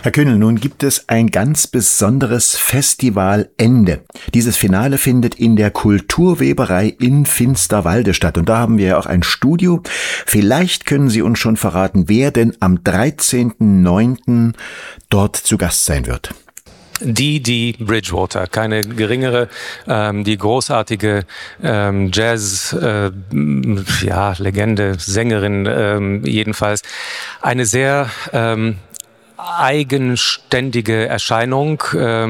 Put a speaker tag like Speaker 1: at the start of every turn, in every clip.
Speaker 1: Herr Kühnel, nun gibt es ein ganz besonderes Festivalende. Dieses Finale findet in der Kulturweberei in Finsterwalde statt. Und da haben wir ja auch ein Studio. Vielleicht können Sie uns schon verraten, wer denn am 13.09. dort zu Gast sein wird.
Speaker 2: Die Bridgewater, keine geringere, die großartige Jazz-Legende, Sängerin jedenfalls. Eine sehr eigenständige Erscheinung.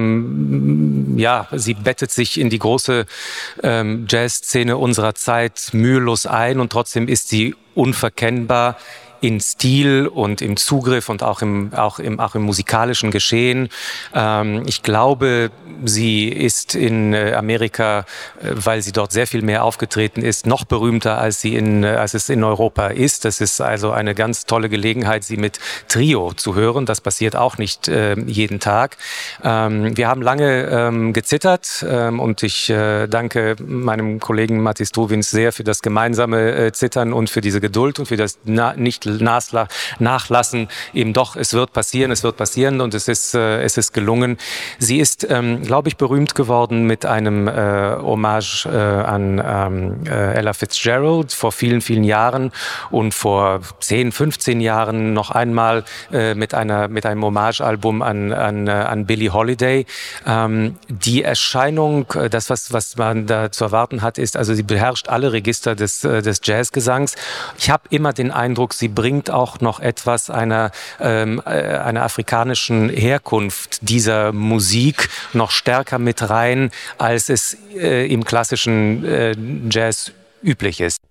Speaker 2: Sie bettet sich in die große Jazzszene unserer Zeit mühelos ein und trotzdem ist sie unverkennbar in Stil und im Zugriff und auch im musikalischen Geschehen. Ich glaube, sie ist in Amerika, weil sie dort sehr viel mehr aufgetreten ist, noch berühmter als es in Europa ist. Das ist also eine ganz tolle Gelegenheit, sie mit Trio zu hören. Das passiert auch nicht jeden Tag. Wir haben lange gezittert und ich danke meinem Kollegen Mathis Truvins sehr für das gemeinsame Zittern und für diese Geduld und für das Nachlassen, eben doch, es wird passieren und es ist gelungen. Sie ist, glaube ich, berühmt geworden mit einem Hommage an Ella Fitzgerald vor vielen, vielen Jahren und vor 10, 15 Jahren noch einmal mit einem Hommage-Album an Billie Holiday. Die Erscheinung, das, was man da zu erwarten hat, ist, also sie beherrscht alle Register des Jazzgesangs. Ich habe immer den Eindruck, sie bringt auch noch etwas einer afrikanischen Herkunft dieser Musik noch stärker mit rein, als es im klassischen Jazz üblich ist.